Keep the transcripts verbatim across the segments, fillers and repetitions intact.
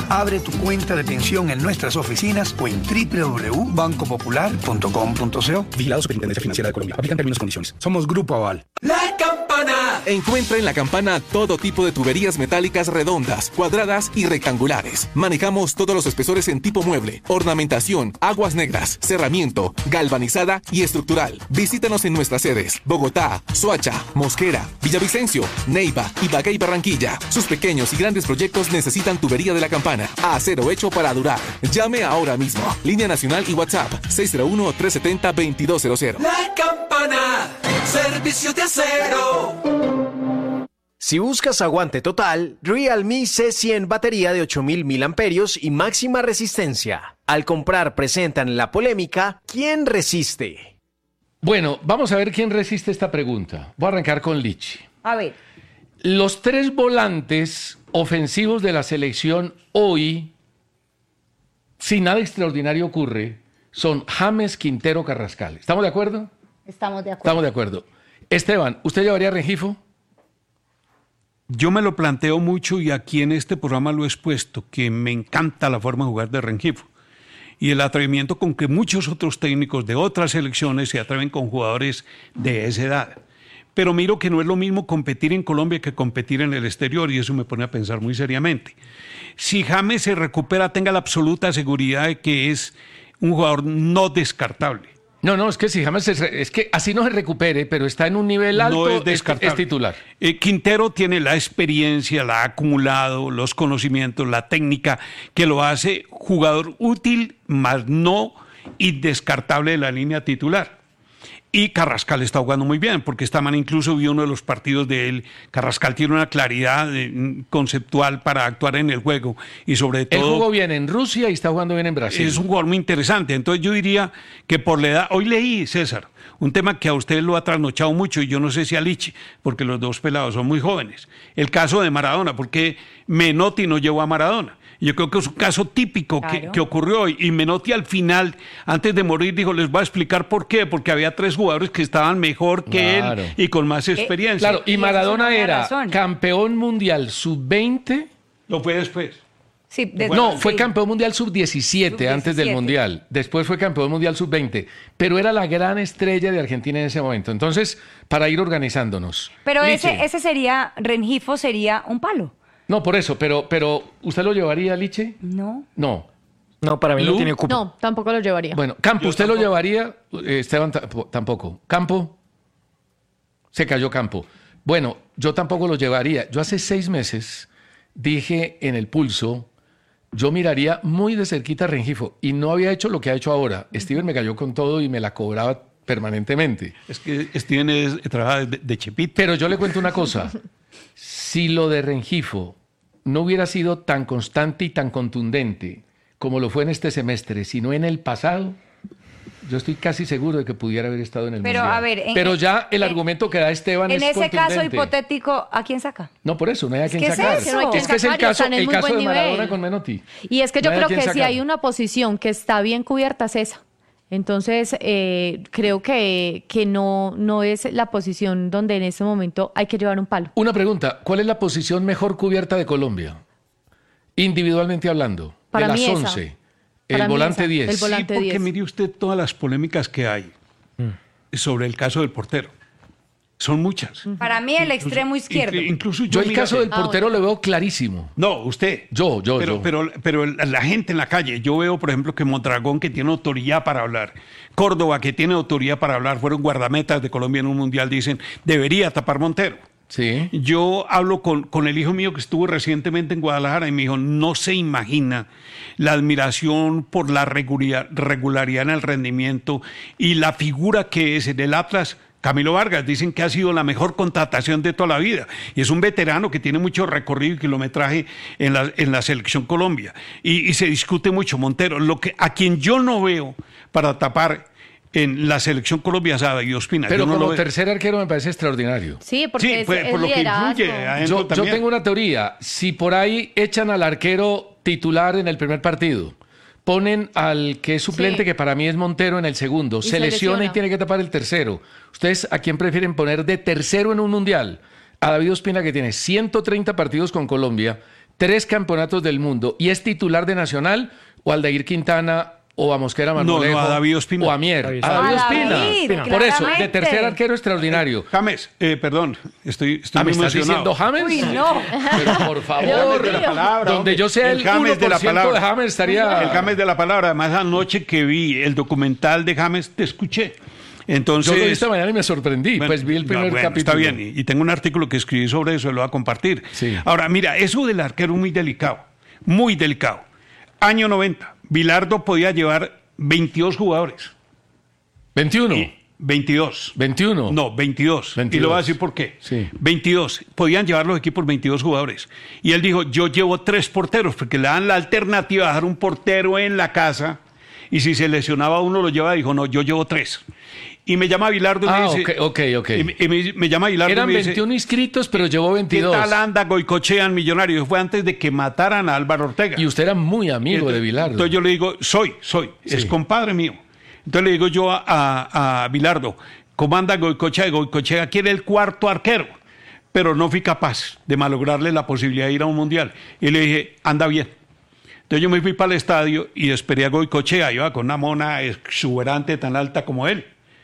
Abre tu cuenta de pensión en nuestras oficinas o en doble u doble u doble u punto banco popular punto com punto co. Vigilado Superintendencia Financiera de Colombia. Aplican términos y condiciones. Somos Grupo Aval. La Campana. Encuentra en La Campana todo tipo de tuberías metálicas redondas, cuadradas y rectangulares. Manejamos todos los espesores en tipo mueble, ornamentación, aguas negras, cerramiento, galvanizada y estructural. Visítanos en nuestras sedes: Bogotá, Soacha, Mosquera, Villavicencio, Neiva, Ibagué y Barranquilla. Sus pequeños y grandes proyectos necesitan tubería de La Campana. Acero hecho para durar. Llame ahora mismo. Línea nacional y WhatsApp seis cero uno, tres siete cero, dos dos cero cero. La Campana, servicio de acero. Si buscas aguante total, Realme C cien batería de ocho mil miliamperios y máxima resistencia. Al comprar presentan la polémica ¿quién resiste? Bueno, vamos a ver quién resiste esta pregunta. Voy a arrancar con Lichi. A ver. Los tres volantes ofensivos de la selección hoy, si nada extraordinario ocurre, son James, Quintero, Carrascal. ¿Estamos de acuerdo? Estamos de acuerdo. Estamos de acuerdo. Esteban, ¿usted llevaría a Rengifo? Yo me lo planteo mucho y aquí en este programa lo he expuesto, que me encanta la forma de jugar de Rengifo y el atrevimiento con que muchos otros técnicos de otras selecciones se atreven con jugadores de esa edad. Pero miro que no es lo mismo competir en Colombia que competir en el exterior y eso me pone a pensar muy seriamente. Si James se recupera, tenga la absoluta seguridad de que es un jugador no descartable. No, no, es que si James se, es que así no se recupere, pero está en un nivel alto, no es, descartable. es, es titular. Eh, Quintero tiene la experiencia, la ha acumulado, los conocimientos, la técnica que lo hace jugador útil, más no indescartable de la línea titular. Y Carrascal está jugando muy bien, porque esta man incluso vio uno de los partidos de él. Carrascal tiene una claridad eh, conceptual para actuar en el juego y sobre todo... Él jugó bien en Rusia y está jugando bien en Brasil. Es un jugador muy interesante. Entonces yo diría que por la edad... Hoy leí, César, un tema que a usted lo ha trasnochado mucho y yo no sé si a Lichi, porque los dos pelados son muy jóvenes. El caso de Maradona, porque Menotti no llevó a Maradona. Yo creo que es un caso típico claro. que, que ocurrió hoy. Y Menotti al final, antes de morir, dijo, les voy a explicar por qué. Porque había tres jugadores que estaban mejor que claro. él y con más experiencia. Eh, claro, y Maradona era campeón mundial sub veinte. Lo fue después. Sí, de, no, sí. fue campeón mundial sub diecisiete antes del mundial. Después fue campeón mundial sub veinte. Pero era la gran estrella de Argentina en ese momento. Entonces, para ir organizándonos. Pero ese, ese sería, Rengifo sería un palo. No, por eso, pero, pero ¿usted lo llevaría, Liche? No. No. No, para mí ¿Lu? no tiene cupo. No, tampoco lo llevaría. Bueno, Campo, Yo ¿usted tampoco. lo llevaría? Esteban tampoco. ¿Campo? Se cayó Campo. Bueno, yo tampoco lo llevaría. Yo hace seis meses dije en el Pulso, yo miraría muy de cerquita a Rengifo y no había hecho lo que ha hecho ahora. Steven me cayó con todo y me la cobraba permanentemente. Es que Steven es, trabaja de, de chepito. Pero yo le cuento una cosa. Si lo de Rengifo no hubiera sido tan constante y tan contundente como lo fue en este semestre, sino en el pasado, yo estoy casi seguro de que pudiera haber estado en el Pero, Mundial. a ver, en, Pero ya el en, argumento que da Esteban en es ese caso contundente. hipotético, ¿a quién saca? No, por eso, no hay a Es quién que es sacar. eso. No hay quien es que es el sacar y caso, están en el muy caso buen de Maradona nivel. con Menotti. Y es que yo No hay a creo quién que si sacar. hay una posición que está bien cubierta es esa. Entonces, eh, creo que, que no, no es la posición donde en este momento hay que llevar un palo. Una pregunta, ¿cuál es la posición mejor cubierta de Colombia? Individualmente hablando, Para de mí las esa. once. Para El mí volante esa, diez. el volante Sí, porque diez. mire usted todas las polémicas que hay mm. sobre el caso del portero. Son muchas. Para mí el extremo izquierdo. Incluso, incluso Yo el mira, caso del Ah, portero bueno. lo veo clarísimo. No, usted. Yo, yo, pero, yo. Pero, pero la gente en la calle, yo veo, por ejemplo, que Mondragón, que tiene autoridad para hablar, Córdoba, que tiene autoridad para hablar, fueron guardametas de Colombia en un mundial, dicen, debería tapar Montero. Sí. Yo hablo con, con el hijo mío que estuvo recientemente en Guadalajara y me dijo, no se imagina la admiración por la regularidad, regularidad en el rendimiento y la figura que es en el Atlas. Camilo Vargas, dicen que ha sido la mejor contratación de toda la vida y es un veterano que tiene mucho recorrido y kilometraje en la, en la selección Colombia y, y se discute mucho Montero, lo que, a quien yo no veo para tapar en la selección Colombia es a David Ospina. Pero yo no como lo veo. tercer arquero me parece extraordinario. Sí, porque Sí, es, por, es por lo que liderazgo. influye adentro Yo, yo también. tengo una teoría. Si por ahí echan al arquero titular en el primer partido, ponen al que es suplente, Sí. que para mí es Montero, en el segundo, Y se, se lesiona y lesiona. tiene que tapar el tercero. ¿Ustedes a quién prefieren poner de tercero en un mundial? A David Ospina, que tiene ciento treinta partidos con Colombia, tres campeonatos del mundo y es titular de Nacional, o Aldair Quintana, o a Mosquera Marmolejo, no, no, a David Ospina. o a Mier. David A David Ospina. Ospina. A David, Por eso, de claramente. tercer arquero extraordinario. James, eh, perdón, estoy, estoy Ah, ¿me muy estás emocionado. diciendo James? Uy, no. Pero por El favor, James de la palabra, donde hombre. yo sea el, El James uno de por la ciento palabra. de James estaría... El James de la palabra. Además, anoche que vi el documental de James, te escuché. Entonces, Yo lo vi esta mañana y me sorprendí, Bueno, pues vi el primer no, bueno, capítulo. Está bien, y, y tengo un artículo que escribí sobre eso, lo voy a compartir. Sí. Ahora, mira, eso del arquero es muy delicado, muy delicado. Año noventa, Bilardo podía llevar veintidós jugadores. veintiuno. Y- veintidós. veintiuno. No, veintidós. veintidós. Y lo voy a decir por qué. Sí. veintidós. Podían llevar los equipos veintidós jugadores. Y él dijo, yo llevo tres porteros, porque le dan la alternativa de dejar un portero en la casa, y si se lesionaba uno lo lleva, dijo, no, yo llevo tres. Y me llama Bilardo y Ah, me dice... ok, ok, ok. Y me, y me- me llama Bilardo Eran y me dice, veintiuno inscritos, pero llevó ¿qué veintidós. tal anda Goicochea en Millonarios? Fue antes de que mataran a Álvaro Ortega. Y usted era muy amigo de Bilardo. Entonces yo le digo, soy, soy, es Sí. compadre mío. Entonces le digo yo a, a, a Bilardo, ¿cómo anda Goicochea? Y Goicochea quiere el cuarto arquero, pero no fui capaz de malograrle la posibilidad de ir a un mundial. Y le dije, anda bien. Entonces yo me fui para el estadio y esperé a Goicochea, iba con una mona exuberante tan alta como él.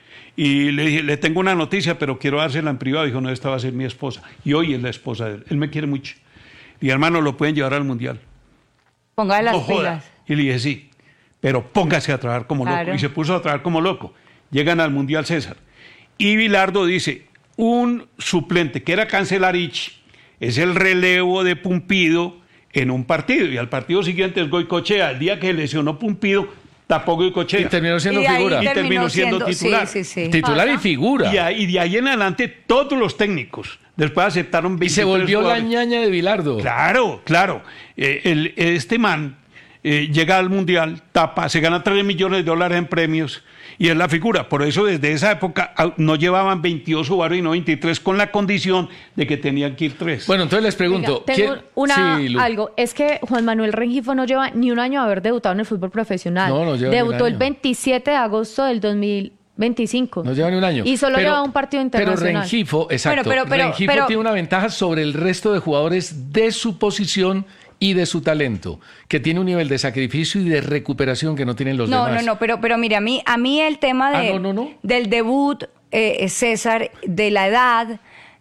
Y le dije, le tengo una noticia, pero quiero dársela en privado. Dijo, no, esta va a ser mi esposa. Y hoy es la esposa de él. Él me quiere mucho. Y hermano, lo pueden llevar al mundial. Póngale las No joda. pilas. Y le dije, sí, pero póngase a trabajar como Claro. loco. Y se puso a trabajar como loco. Llegan al Mundial César. Y Bilardo dice, un suplente que era Cancelarich es el relevo de Pumpido en un partido. Y al partido siguiente es Goicochea. El día que lesionó Pumpido, tapó Goicochea. Y terminó siendo Y de ahí figura. Y terminó siendo titular. Sí, sí, sí. Titular y figura. Y, ahí- y de ahí en adelante todos los técnicos después aceptaron Y veintitrés se volvió la jugadores. ñaña de Bilardo. Claro, claro. Eh, el- este man eh, llega al Mundial, tapa, se gana tres millones de dólares en premios y es la figura. Por eso desde esa época ah, no llevaban veintidós jugadores y no veintitrés con la condición de que tenían que ir tres. Bueno, entonces les pregunto. Oiga, tengo ¿quién- una, Sí, Lu. algo. Es que Juan Manuel Rengifo no lleva ni un año de haber debutado en el fútbol profesional. No, no lleva ni un Debutó el año. veintisiete de agosto del dos mil veinticinco. No lleva ni un año. Y solo Pero- lleva un partido internacional. Pero Rengifo, exacto. Bueno, pero- pero- Rengifo pero- tiene una ventaja sobre el resto de jugadores de su posición y de su talento, que tiene un nivel de sacrificio y de recuperación que no tienen los No, demás. no, no, pero, pero mire, a mí, a mí el tema de, Ah, no, no, no. del debut, eh, César, de la edad,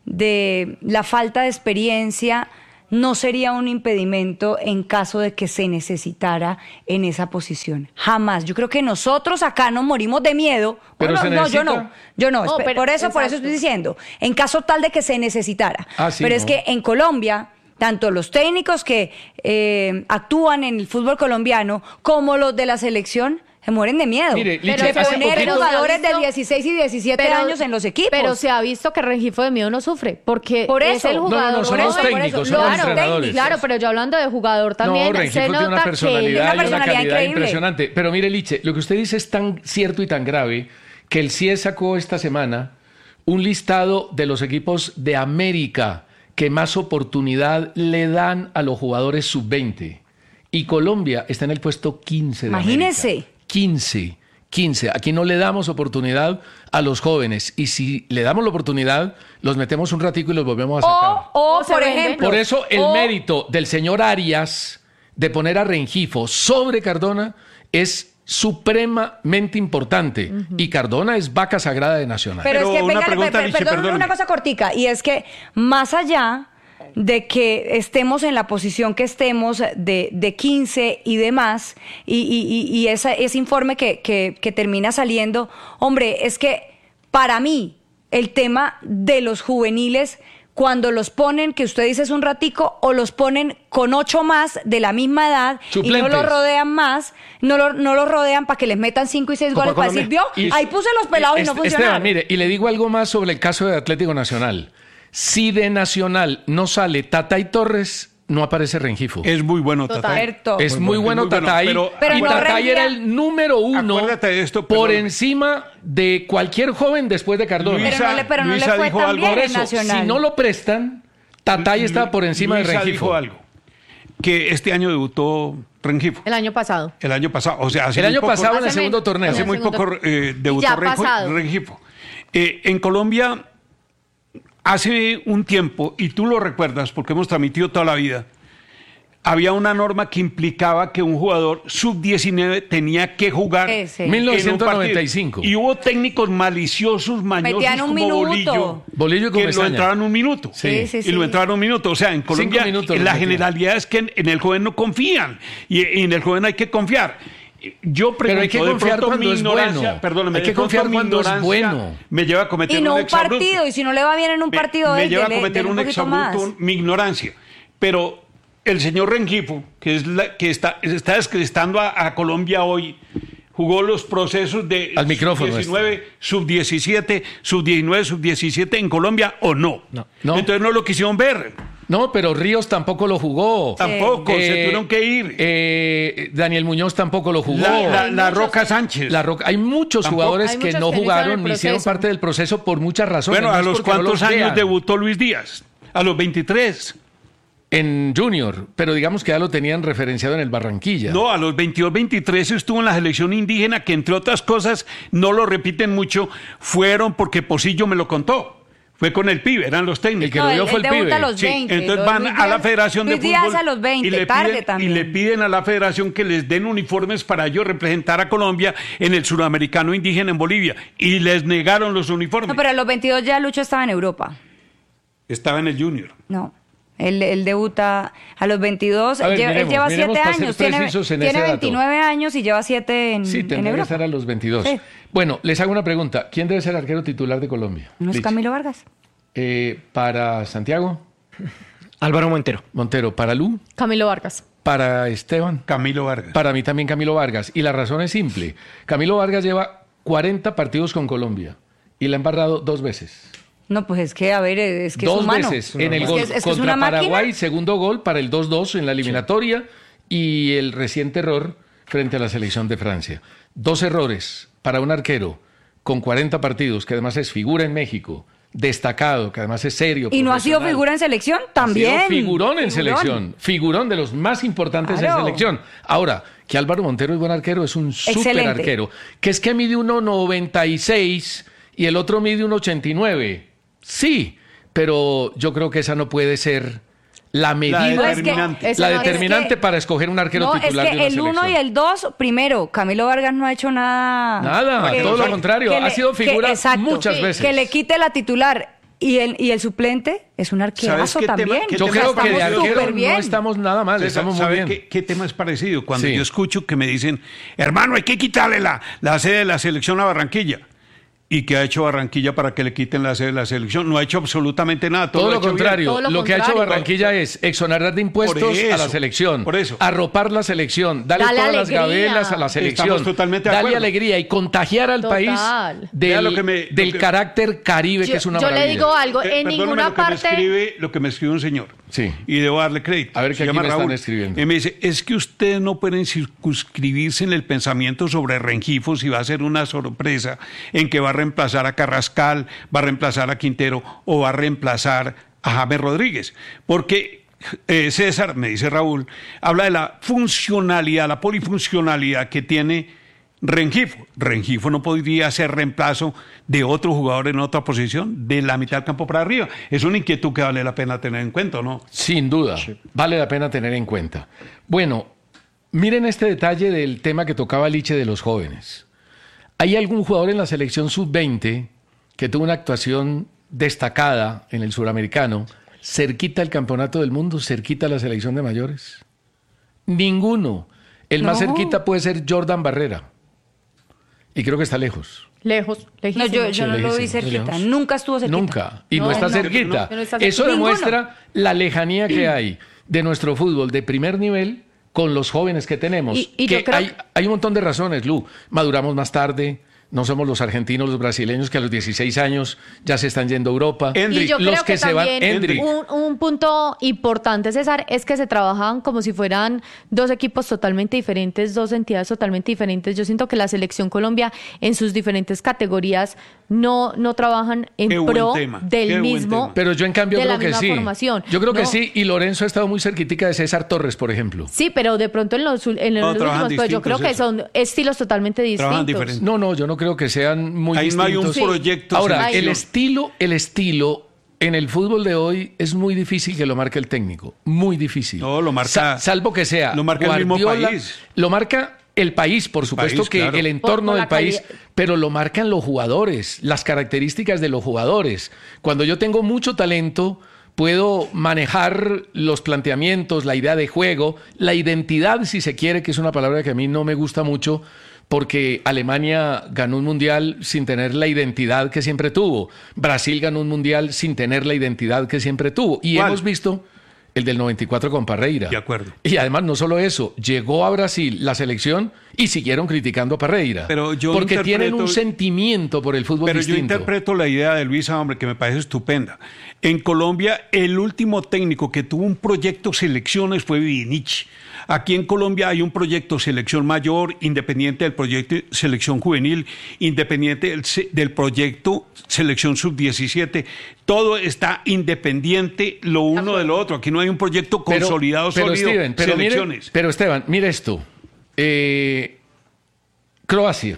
de la falta de experiencia, no sería un impedimento en caso de que se necesitara en esa posición. Jamás. Yo creo que nosotros acá nos morimos de miedo. Pero Oh, no, se no, yo necesita. no. Yo no. No, espe- pero- por eso, por eso exacto. estoy diciendo. En caso tal de que se necesitara. Ah, sí, pero es no. que en Colombia, tanto los técnicos que eh, actúan en el fútbol colombiano como los de la selección se mueren de miedo. Mire, de Licha, hace poner poquito- jugadores Pero se ha de visto- dieciséis y diecisiete Pero- años en los equipos. Pero se ha visto que Rengifo de miedo no sufre, porque Por es eso. el No, no, no, jugador. son Por los eso, por técnicos, eso. son Claro, los entrenadores. técnicos. Claro, pero yo hablando de jugador también, no, Rengifo se tiene nota una que personalidad, Una y una personalidad calidad increíble. impresionante. Pero mire, Liche, lo que usted dice es tan cierto y tan grave que el C I E sacó esta semana un listado de los equipos de América que más oportunidad le dan a los jugadores sub veinte. Y Colombia está en el puesto quince de Imagínese. América. quince. quince. Aquí no le damos oportunidad a los jóvenes. Y si le damos la oportunidad, los metemos un ratico y los volvemos a sacar. O, o, O se por vende. ejemplo. Por eso el o- mérito del señor Arias de poner a Rengifo sobre Cardona es supremamente importante. Y Cardona es vaca sagrada de Nacional. Pero, Pero es que, una venga, pregunta, per- per- Lice, perdón, perdóneme. una cosa cortica, y es que más allá de que estemos en la posición que estemos de, de quince y demás, y, y, y- y esa- ese informe que, que, que termina saliendo, hombre, es que para mí el tema de los juveniles, cuando los ponen, que usted dice es un ratico, o los ponen con ocho más de la misma edad y Suplentes. no los rodean más, no, lo- no los rodean para que les metan cinco y seis Copa goles para decir, vio, Colombia. Y- ahí puse los pelados y, no Est- funcionaron. Esteban, mire, y le digo algo más sobre el caso de Atlético Nacional. Si de Nacional no sale Tatay Torres, no aparece Rengifo. Es muy bueno, Total. Tatay. Cierto. Es muy, bueno, muy bueno, Tatay. pero- Pero y no Tatay rendía- era el número uno Acuérdate de esto, por perdóname. encima de cualquier joven después de Cardona. Pero no le, pero no le Luisa fue dijo tan algo bien Por en eso, Nacional. si no lo prestan, Tatay Lu- está por encima Luisa de Rengifo. dijo algo, que este año debutó Rengifo. el año pasado. El año pasado, o sea, hace El muy año poco- pasado en el Hace segundo men- torneo. Hace en el muy segundo- poco eh, debutó Ya Renjo- pasado. Rengifo. Eh, en Colombia, hace un tiempo, y tú lo recuerdas porque hemos transmitido toda la vida, había una norma que implicaba que un jugador sub diecinueve tenía que jugar Sí, sí. en mil un novecientos partido. noventa y cinco. Y hubo técnicos maliciosos, mañosos Metían un como minuto. Bolillo, Bolillo y que lo Comesaña. entraban un minuto. Sí, sí, Y sí. lo entraban un minuto. O sea, en Colombia minutos la lo metían. generalidad es que en, en el joven no confían. Y, y en el joven hay que confiar. Yo pregunto, Pero hay que de confiar pronto cuando mi es ignorancia, bueno. perdóname, Hay que de pronto confiar mi cuando es ignorancia bueno. me lleva a cometer Y no un exabrupto. partido, y si no le va bien en un Me- partido, me, él, lleva a dele- cometer dele un poquito más. exabrupto, mi ignorancia. Pero el señor Rengifo, que es la que está, está descrestando a, a Colombia hoy, jugó los procesos de Al micrófono sub diecinueve, sub diecisiete, sub diecinueve, sub diecisiete en Colombia o no. No. Entonces no lo quisieron ver. No, pero Ríos tampoco lo jugó. Tampoco, se Eh, tuvieron que ir. eh, Daniel Muñoz tampoco lo jugó. La, la- Hay la muchos Roca que- Sánchez. La Roca- hay muchos Tampoco. jugadores Hay que muchos no que no hicieron jugaron, el ni hicieron proceso. parte del proceso por muchas razones. Bueno, No a es los porque no cuantos los años vean. debutó Luis Díaz. A los veintitrés. En Junior, pero digamos que ya lo tenían referenciado en el Barranquilla. No, a los veintidós, veintitrés estuvo en la selección indígena, que entre otras cosas, no lo repiten mucho, fueron porque Pocillo me lo contó. Fue con el pibe, eran los técnicos. El que No, lo él- dio fue él el debuta pibe. a los Sí, veinte. entonces Lo de van Luis a la Díaz- Federación de Luis Díaz Fútbol a los veinte, y, le tarde piden, y también. le piden a la Federación que les den uniformes para ellos representar a Colombia en el suramericano indígena en Bolivia. Y les negaron los uniformes. No, pero a los veintidós ya Lucho estaba en Europa. Estaba en el Junior. No. Él, él debuta a los veintidós. A ver, lleva- miremos, él lleva miremos siete para ser años. Tiene, precisos en tiene ese dato. veintinueve años y lleva siete en, Sí, en tendría que Europa. estar a los veintidós. Sí. Bueno, les hago una pregunta. ¿Quién debe ser el arquero titular de Colombia? ¿No es Listo. Camilo Vargas? Eh, para Santiago, Álvaro Montero. Montero, para Lu, Camilo Vargas. para Esteban, Camilo Vargas. para mí también Camilo Vargas. Y la razón es simple. Camilo Vargas lleva cuarenta partidos con Colombia y la ha embarrado dos veces. No, pues es que, a ver, es que dos es humano. veces en el Es gol que es- es que es contra una máquina. Paraguay, segundo gol para el dos dos en la eliminatoria y el reciente error frente a la selección de Francia. Dos errores para un arquero con cuarenta partidos, que además es figura en México, destacado, que además es serio. ¿Y no ha sido profesional. figura en selección? Ha También. sido figurón en selección, figurón de los más importantes Claro. en selección. Ahora, que Álvaro Montero es buen arquero, es un súper Excelente. arquero, que es que mide uno noventa y seis y el otro mide uno ochenta y nueve. Sí, pero yo creo que esa no puede ser la medida, La No, es que- determinante. Eso la no, es determinante que- para escoger un arquero No, es titular de que una el uno selección. y el dos, primero, Camilo Vargas no ha hecho nada. Nada, que- todo lo que- contrario, que ha le- sido que- figura exacto, muchas sí, veces. Que le quite la titular y el, y el suplente es un arquerazo qué tema- también. qué Yo tema creo que de estamos arquero súper bien. no estamos nada mal, César, estamos muy ¿sabe bien. qué, qué tema es parecido? Cuando Sí. yo escucho que me dicen, hermano, hay que quitarle la, la sede de la selección a Barranquilla. ¿Y qué ha hecho Barranquilla para que le quiten la sede de la selección? No ha hecho absolutamente nada. Todo, Todo ha lo hecho bien. contrario, Todo lo, lo que ha hecho contrario. Barranquilla es exonerar de impuestos Por eso, a la selección, por eso. arropar la selección, darle Dale todas alegría. las gabelas a la selección, Estamos totalmente de darle acuerdo. alegría y contagiar al Total. país Vea del, lo que me- lo del que- carácter caribe, Yo, que es una yo maravilla. le digo algo, Eh, en perdóneme ninguna lo que me parte... escribe, lo que me escribe un señor. Sí. Y debo darle crédito. A ver, que Se aquí llama me están Raúl. escribiendo. Y me dice, es que ustedes no pueden circunscribirse en el pensamiento sobre Rengifo si va a ser una sorpresa en que va a reemplazar a Carrascal, va a reemplazar a Quintero o va a reemplazar a James Rodríguez. Porque eh, César, me dice Raúl, habla de la funcionalidad, la polifuncionalidad que tiene Rengifo. Rengifo no podría ser reemplazo de otro jugador en otra posición, de la mitad del campo para arriba. Es una inquietud que vale la pena tener en cuenta, ¿no? Sin duda, vale la pena tener en cuenta. Bueno, miren este detalle del tema que tocaba Liche de los jóvenes. ¿Hay algún jugador en la selección sub veinte que tuvo una actuación destacada en el suramericano, cerquita al campeonato del mundo, cerquita a la selección de mayores? Ninguno. El más No. cerquita puede ser Jordan Barrera. Y creo que está lejos. Lejos, No, lejísimo. yo, yo Sí, no lo vi lejísimo. cerquita. Nunca estuvo cerquita. Nunca. Y no, No, está no, cerquita. no, no está Eso cerquita. demuestra la lejanía que hay de nuestro fútbol de primer nivel con los jóvenes que tenemos. Y- y que yo creo hay, que- hay un montón de razones, Lu. Maduramos más tarde. No somos los argentinos, los brasileños que a los dieciséis años ya se están yendo a Europa. Endrick. Y yo los creo que que, se van- también Endrick. un, un punto importante, César, es que se trabajaban como si fueran dos equipos totalmente diferentes, dos entidades totalmente diferentes. Yo siento que la Selección Colombia en sus diferentes categorías no, no trabajan en Qué buen pro tema, del qué buen mismo. tema. Pero yo en cambio de la creo que misma sí. formación. Yo creo que No. sí. Y Lorenzo ha estado muy cerquitica de César Torres, por ejemplo. Sí, pero de pronto en los, en No, los trabajan últimos, pues yo creo distintos, que son estilos totalmente Trabajan distintos. diferente. No, no, yo no creo que sean muy Ahí no hay un distintos. proyecto. Ahora, Ahí el no. estilo, el estilo en el fútbol de hoy es muy difícil que lo marque el técnico, muy difícil. No, lo marca. Sa- salvo que sea. Lo marca el mismo país. Lo marca el país, por El supuesto país, que claro. el entorno Por- por del la país, calidad. pero lo marcan los jugadores, las características de los jugadores. Cuando yo tengo mucho talento, puedo manejar los planteamientos, la idea de juego, la identidad, si se quiere, que es una palabra que a mí no me gusta mucho, porque Alemania ganó un mundial sin tener la identidad que siempre tuvo. Brasil ganó un mundial sin tener la identidad que siempre tuvo. Y ¿Cuál? hemos visto el del noventa y cuatro con Parreira. De acuerdo. Y además no solo eso, llegó a Brasil la selección y siguieron criticando a Parreira. Pero yo porque interpreto- tienen un sentimiento por el fútbol Pero distinto. yo interpreto la idea de Luisa, hombre, que me parece estupenda. En Colombia, el último técnico que tuvo un proyecto selecciones fue Vinici. Aquí en Colombia hay un proyecto selección mayor, independiente del proyecto selección juvenil, independiente del, se- del proyecto selección sub diecisiete. Todo está independiente lo uno de lo otro. Aquí no hay un proyecto Pero- consolidado, pero, sólido, Steven, pero mire- selecciones. pero Esteban, mire esto. Eh, Croacia.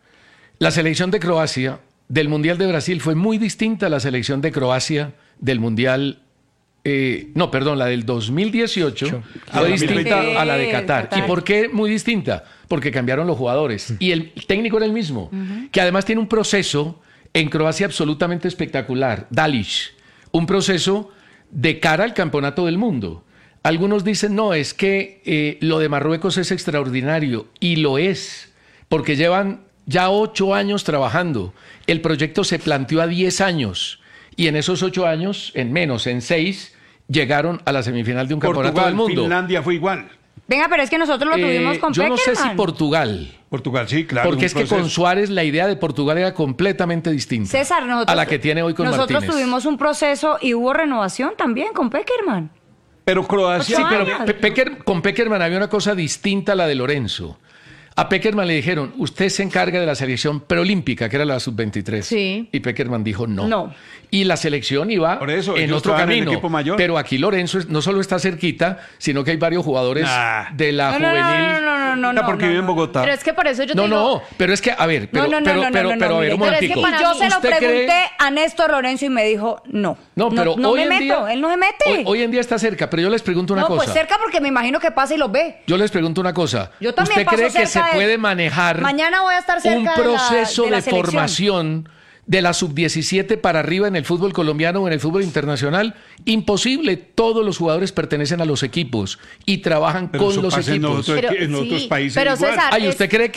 La selección de Croacia del Mundial de Brasil fue muy distinta a la selección de Croacia del Mundial. eh, no, perdón, la del dos mil dieciocho Ah, fue dos mil distinta veinte. a la de Qatar. Qatar. ¿Y por qué muy distinta? Porque cambiaron los jugadores. Y el técnico era el mismo, que además tiene un proceso en Croacia absolutamente espectacular, Dalic, un proceso de cara al campeonato del mundo. Algunos dicen, no, es que eh, lo de Marruecos es extraordinario, y lo es, porque llevan ya ocho años trabajando. El proyecto se planteó a diez años, y en esos ocho años, en menos, en seis, llegaron a la semifinal de un campeonato Portugal, del mundo. Finlandia fue igual. Venga, pero es que nosotros lo Eh, tuvimos con yo no sé si Peckerman. Portugal, Portugal, sí, claro. porque un es que con proceso. Suárez la idea de Portugal era completamente distinta César, nosotros, a la que tiene hoy con nosotros Martínez. tuvimos un proceso y hubo renovación también con Peckerman. Pero Croacia. Sí, Ocho pero años. Pe- Pecker- con Peckerman había una cosa distinta a la de Lorenzo. A Peckerman le dijeron, usted se encarga de la selección preolímpica, que era la sub veintitrés. Sí. Y Peckerman dijo no. No. Y la selección iba Por eso, en ellos otro estaban en el camino. equipo mayor. Pero aquí Lorenzo es- no solo está cerquita, sino que hay varios jugadores Nah. de la No, no, juvenil. no, no, no, no, no, porque no, vive en no. Bogotá. Pero es que por eso yo te No, digo, no, pero es que, a ver, pero, no, no, no, pero, no, no, pero, no, pero, a ver, mire, un pero es que momentico. para yo mí- se lo ¿Usted pregunté cree- a Néstor Lorenzo y me dijo no. No, pero no hoy me en meto, día, él no se mete. Hoy, hoy en día está cerca, pero yo les pregunto una no, cosa. pues cerca porque me imagino que pasa y los ve. Yo les pregunto una cosa. Yo también ¿Usted paso cree que se cerca de- puede manejar Mañana voy a estar cerca un de la- proceso de la de, selección. formación de la sub diecisiete para arriba en el fútbol colombiano o en el fútbol internacional? Imposible. Todos los jugadores pertenecen a los equipos y trabajan Pero con eso los pasa en equipos. otro- pero, en otros sí, países pero igual. César, Ay, es- ¿usted cree